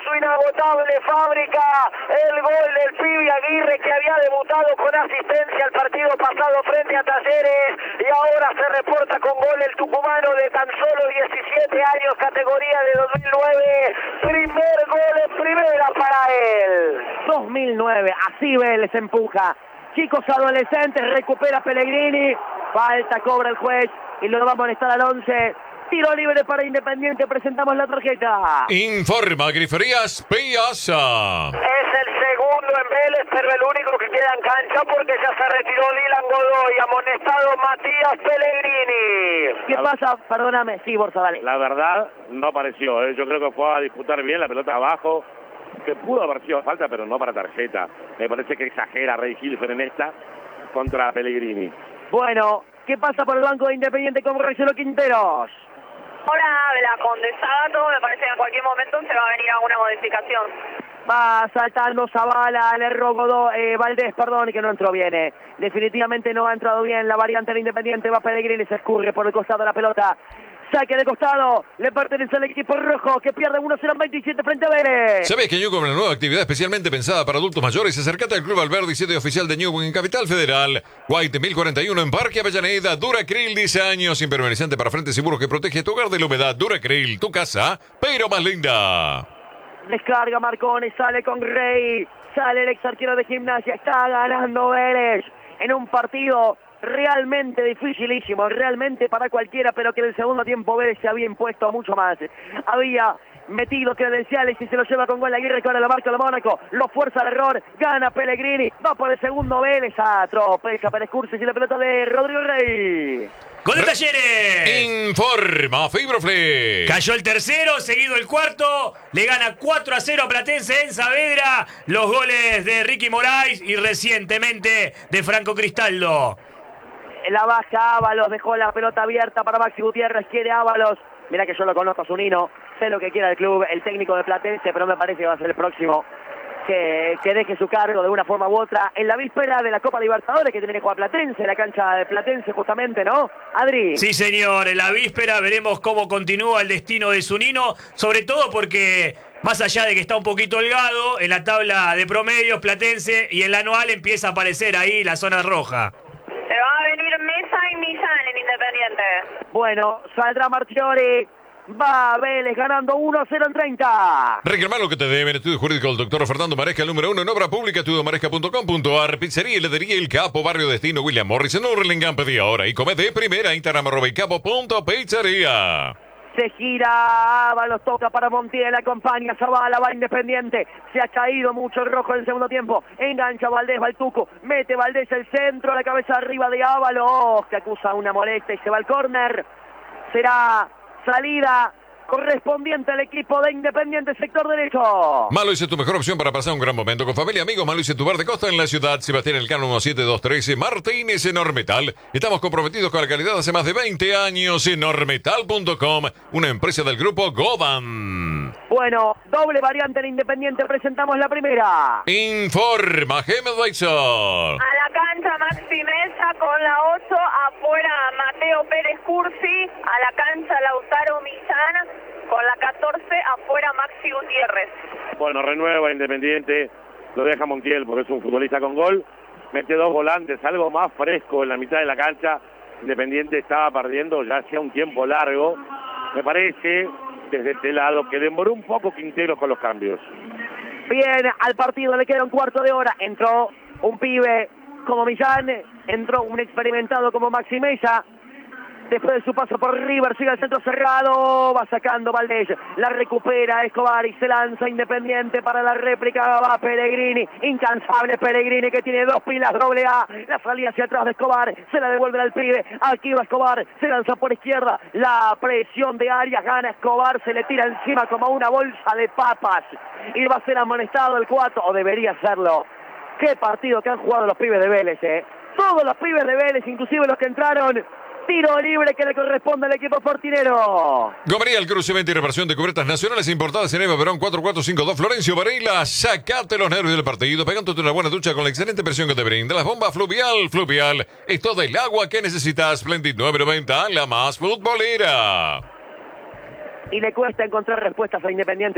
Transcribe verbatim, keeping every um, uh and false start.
su inagotable fábrica, el gol del pibe Aguirre, que había debutado con asistencia el partido pasado frente a Talleres, y ahora se reporta con gol el tucumano de tan solo diecisiete años, categoría de dos mil nueve, primer gol en primera para él. dos mil nueve, así Vélez empuja. Chicos adolescentes, recupera Pellegrini, falta, cobra el juez y lo va a amonestar al once. Tiro libre para Independiente, presentamos la tarjeta. Informa Griferías Piazza. Es el segundo en Vélez, pero el único que queda en cancha porque ya se retiró Dylan Godoy, amonestado Matías Pellegrini. ¿Qué pasa? Perdóname, sí, Borja, dale. La verdad, no apareció, ¿eh? Yo creo que fue a disputar bien la pelota abajo, que pudo haber sido falta, pero no para tarjeta. Me parece que exagera Rey Hilfer en esta contra Pellegrini. Bueno, ¿qué pasa por el banco de Independiente con Marcelo Quinteros? Hora de la Condesado, me parece que en cualquier momento se va a venir alguna modificación. Va saltando Zavala, le erró eh, Valdés, perdón, que no entró bien. Eh. Definitivamente no ha entrado bien la variante del Independiente, va Pellegrini, se escurre por el costado de la pelota. Saque de costado, le pertenece al equipo rojo que pierde uno cero veintisiete frente a Vélez. ¿Sabés que Newcom, una nueva actividad especialmente pensada para adultos mayores? Acércate al Club Alberdi, sede oficial de Newcom en Capital Federal. White mil cuarenta y uno en Parque Avellaneda. Duracril, diez años, impermeabilizante para frentes y muros que protege tu hogar de la humedad. Duracril, tu casa, pero más linda. Descarga Marcone, sale con Rey, sale el ex arquero de Gimnasia, está ganando Vélez en un partido realmente dificilísimo, realmente para cualquiera, pero que en el segundo tiempo Vélez se había impuesto mucho más. Había metido credenciales y se lo lleva con gol Aguirre, que ahora la marca la Mónaco, lo fuerza al error, gana Pellegrini, va por el segundo Vélez, atropella Pérez Cursis y la pelota de Rodrigo Rey. ¡Gol de Talleres! Informa Fibroflex. Cayó el tercero, seguido el cuarto. Le gana cuatro a cero a Platense en Saavedra. Los goles de Ricky Moraes y recientemente de Franco Cristaldo. La baja Ábalos, dejó la pelota abierta para Maxi Gutiérrez, quiere Ábalos. Mirá que yo lo conozco a Zunino, sé lo que quiera el club, el técnico de Platense, pero me parece que va a ser el próximo que, que deje su cargo de una forma u otra en la víspera de la Copa Libertadores que tiene que jugar Platense, la cancha de Platense justamente, ¿no, Adri? Sí, señor, en la víspera veremos cómo continúa el destino de Zunino, sobre todo porque más allá de que está un poquito holgado en la tabla de promedios Platense y en la anual empieza a aparecer ahí la zona roja. Se va a venir Mesa y Millán en Independiente. Bueno, saldrá Marchiori. Va Vélez ganando uno a cero en treinta. Reclamar lo que te deben. Estudio jurídico del doctor Fernando Maresca, el número uno en obra pública, estudio maresca punto com punto ar. Pizzería y heladería El Capo, barrio destino William Morris en Hurlingham. Pedí ahora y come de primera. Instagram arroba el capo punto pizzería. Se gira, Ábalos toca para Montiel, acompaña Zavala, va Independiente, se ha caído mucho el rojo en el segundo tiempo, engancha Valdés, va el Tuco, mete Valdés el centro, la cabeza arriba de Ábalos, que acusa una molestia y se va al córner. Será salida correspondiente al equipo de Independiente, sector derecho. Malois es tu mejor opción para pasar un gran momento con familia, amigos. Malois es tu bar de costa en la ciudad. Sebastián Elcano, uno siete dos trece. Martínez en Ormetal. Estamos comprometidos con la calidad hace más de veinte años en ormetal punto com, una empresa del grupo Goban. Bueno, doble variante en Independiente, presentamos la primera. Informa Gemed Weiser. A la cancha Maxi Mesa con la ocho, afuera Mateo Pérez Cursi, a la cancha Lautaro Millán, con la catorce, afuera Maxi Gutiérrez. Bueno, renueva Independiente, lo deja Montiel porque es un futbolista con gol, mete dos volantes, algo más fresco en la mitad de la cancha. Independiente estaba perdiendo ya hacía un tiempo largo, me parece, desde este lado, que demoró un poco Quinteros con los cambios. Bien, al partido le queda un cuarto de hora, entró un pibe como Millán, entró un experimentado como Maxi Mesa. Después de su paso por River, sigue al centro cerrado, va sacando Valdés, la recupera Escobar y se lanza Independiente para la réplica, va Pellegrini, incansable Pellegrini que tiene dos pilas doble A, la salida hacia atrás de Escobar, se la devuelve al pibe, aquí va Escobar, se lanza por izquierda, la presión de Arias, gana Escobar, se le tira encima como una bolsa de papas y va a ser amonestado el cuatro, o debería serlo. Qué partido que han jugado los pibes de Vélez, eh. Todos los pibes de Vélez, inclusive los que entraron. Tiro libre que le corresponde al equipo fortinero. Gomería, el crucimiento y reparación de cubiertas nacionales importadas en Eva Perón cuatro cuatro cinco dos Florencio Varela. Sacate los nervios del partido, pegándote una buena ducha con la excelente presión que te brinda las bombas Fluvial. Fluvial es todo el agua que necesitas. Splendid nueve noventa, la más futbolera. Y le cuesta encontrar respuestas a Independiente.